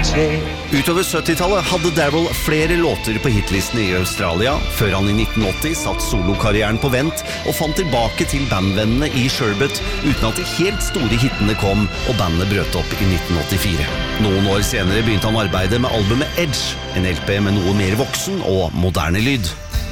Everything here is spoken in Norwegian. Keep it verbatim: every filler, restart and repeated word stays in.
Utover syttitallet hadde Darryl flere låter på hitlisten i Australia, før han i nitten åtti satt solokarrieren på vent og fant tilbake til bandvennene i Sherbet uten at de helt store hittene kom og bandet brøt opp i nitten åttifire. Noen år senere begynte han arbeidet med albumet Edge, en L P med noe mer voksen og moderne lyd.